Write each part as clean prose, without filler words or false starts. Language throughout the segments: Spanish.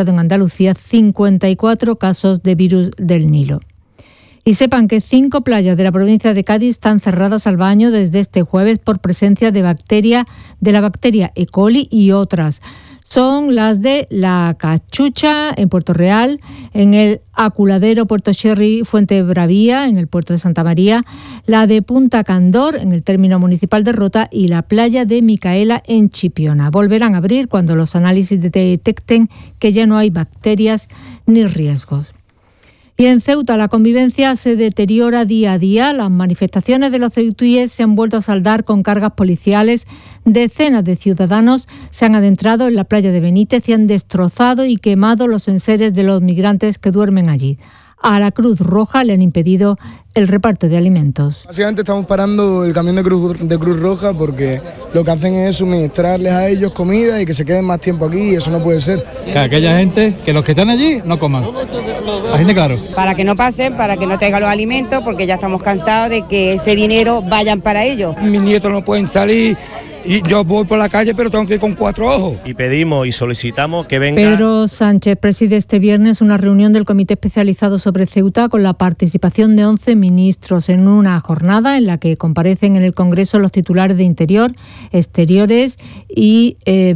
registrado en Andalucía 54 casos de virus del Nilo. Y sepan que 5 playas de la provincia de Cádiz están cerradas al baño desde este jueves por presencia de la bacteria E. coli y otras. Son las de La Cachucha, en Puerto Real, en el Aculadero Puerto Sherry Fuente Bravía, en el puerto de Santa María, la de Punta Candor, en el término municipal de Rota, y la playa de Micaela, en Chipiona. Volverán a abrir cuando los análisis detecten que ya no hay bacterias ni riesgos. Y en Ceuta la convivencia se deteriora día a día. Las manifestaciones de los ceutíes se han vuelto a saldar con cargas policiales. Decenas de ciudadanos se han adentrado en la playa de Benítez y han destrozado y quemado los enseres de los migrantes que duermen allí. A la Cruz Roja le han impedido el reparto de alimentos. Básicamente estamos parando el camión de Cruz Roja porque lo que hacen es suministrarles a ellos comida y que se queden más tiempo aquí, y eso no puede ser. Que aquella gente, que los que están allí no coman. La gente, claro. Para que no pasen, para que no traigan los alimentos, porque ya estamos cansados de que ese dinero vayan para ellos. Mis nietos no pueden salir. Y yo voy por la calle, pero tengo que ir con 4 ojos. Y pedimos y solicitamos que venga... Pedro Sánchez preside este viernes una reunión del Comité Especializado sobre Ceuta con la participación de 11 ministros en una jornada en la que comparecen en el Congreso los titulares de Interior, Exteriores e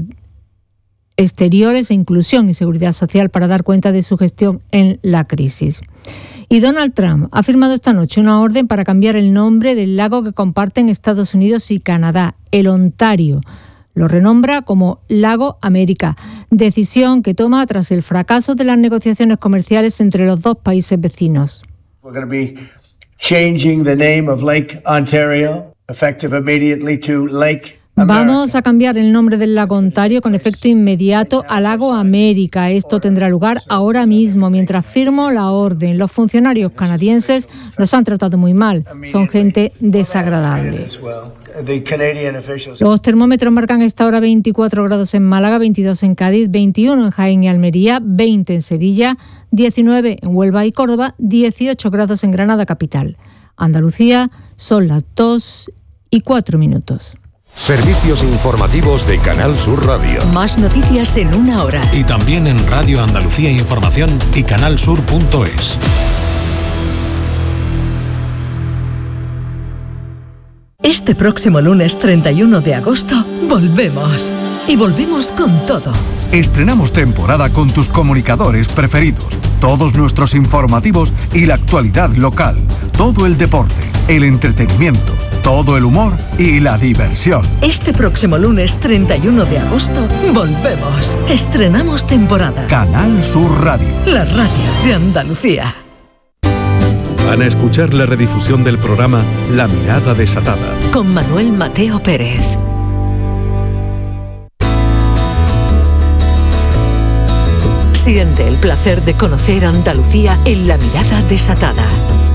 Inclusión y Seguridad Social para dar cuenta de su gestión en la crisis. Y Donald Trump ha firmado esta noche una orden para cambiar el nombre del lago que comparten Estados Unidos y Canadá, el Ontario. Lo renombra como Lago América, decisión que toma tras el fracaso de las negociaciones comerciales entre los dos países vecinos. We're going to be changing the name of Lake Ontario, effective immediately to Lake America. Vamos a cambiar el nombre del lago Ontario con efecto inmediato a Lago América. Esto tendrá lugar ahora mismo, mientras firmo la orden. Los funcionarios canadienses nos han tratado muy mal. Son gente desagradable. Los termómetros marcan a esta hora 24 grados en Málaga, 22 en Cádiz, 21 en Jaén y Almería, 20 en Sevilla, 19 en Huelva y Córdoba, 18 grados en Granada capital. Andalucía, son las 2:04. Servicios informativos de Canal Sur Radio. Más noticias en una hora. Y también en Radio Andalucía Información y canalsur.es. Este próximo lunes 31 de agosto volvemos. Y volvemos con todo. Estrenamos temporada con tus comunicadores preferidos, todos nuestros informativos y la actualidad local, todo el deporte, el entretenimiento, todo el humor y la diversión. Este próximo lunes 31 de agosto volvemos. Estrenamos temporada. Canal Sur Radio. La radio de Andalucía. Van a escuchar la redifusión del programa La Mirada Desatada. Con Manuel Mateo Pérez. Siente el placer de conocer Andalucía en La Mirada Desatada.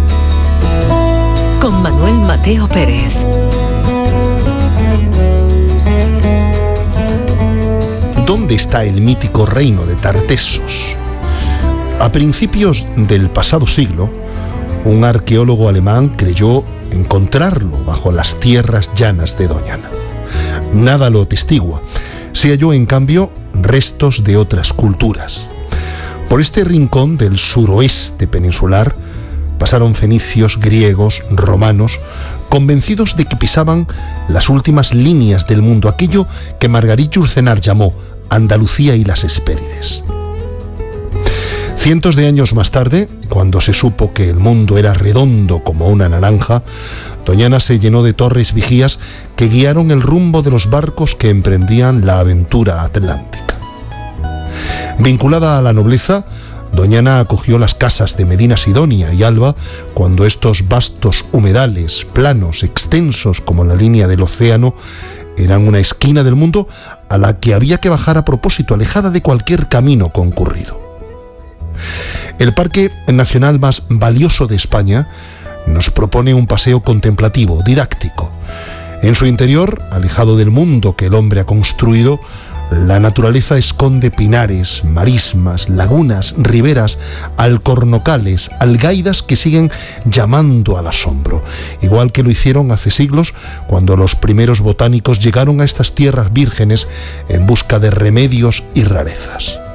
Con Manuel Mateo Pérez. ¿Dónde está el mítico reino de Tartessos? A principios del pasado siglo, un arqueólogo alemán creyó encontrarlo bajo las tierras llanas de Doñana. Nada lo atestigua. Se halló, en cambio, restos de otras culturas. Por este rincón del suroeste peninsular pasaron fenicios, griegos, romanos, convencidos de que pisaban las últimas líneas del mundo, aquello que Margarit Yourcenar llamó Andalucía y las Hespérides. Cientos de años más tarde, cuando se supo que el mundo era redondo como una naranja, Doñana se llenó de torres vigías que guiaron el rumbo de los barcos que emprendían la aventura atlántica. Vinculada a la nobleza, Doñana acogió las casas de Medina Sidonia y Alba cuando estos vastos humedales, planos, extensos como la línea del océano, eran una esquina del mundo a la que había que bajar a propósito, alejada de cualquier camino concurrido. El parque nacional más valioso de España nos propone un paseo contemplativo, didáctico. En su interior, alejado del mundo que el hombre ha construido, la naturaleza esconde pinares, marismas, lagunas, riberas, alcornocales, algaidas que siguen llamando al asombro, igual que lo hicieron hace siglos cuando los primeros botánicos llegaron a estas tierras vírgenes en busca de remedios y rarezas.